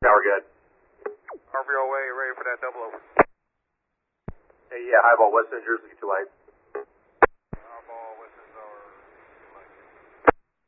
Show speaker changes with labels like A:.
A: Now we're good.
B: RVOA, ready for that double over.
A: Hey, yeah, highball, West New Jersey, 2 light.